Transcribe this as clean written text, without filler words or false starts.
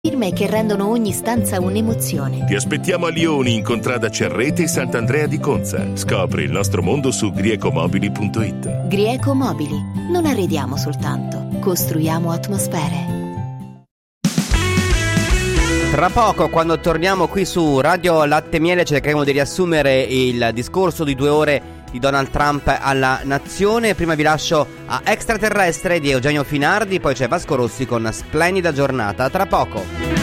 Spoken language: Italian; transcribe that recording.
firme che rendono ogni stanza un'emozione. Ti aspettiamo a Lioni in contrada Cerrete e Sant'Andrea di Conza. Scopri il nostro mondo su griecomobili.it. Grieco Mobili. Non arrediamo soltanto, costruiamo atmosfere. Tra poco, quando torniamo qui su Radio Latte Miele, cercheremo di riassumere il discorso di 2 ore di Donald Trump alla nazione. Prima vi lascio a Extraterrestre di Eugenio Finardi, poi c'è Vasco Rossi con Splendida giornata. Tra poco.